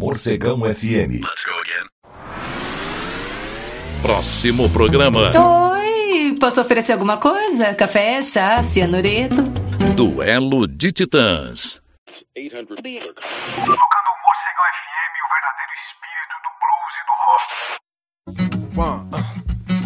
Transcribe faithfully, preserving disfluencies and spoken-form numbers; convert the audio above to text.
Morcegão F M. Let's go again. Próximo programa. Oi, posso oferecer alguma coisa? Café, chá, cianureto? Duelo de Titãs. Tocando o Morcegão F M, o verdadeiro espírito do blues e do rock.